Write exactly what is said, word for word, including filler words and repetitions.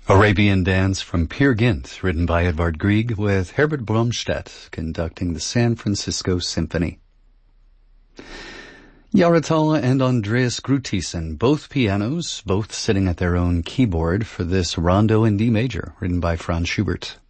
Arabian Dance from Peer Gynt, written by Edvard Grieg, with Herbert Bromstedt conducting the San Francisco Symphony. Yaratala and Andreas Grutisen, both pianos, both sitting at their own keyboard for this Rondo in D major, written by Franz Schubert.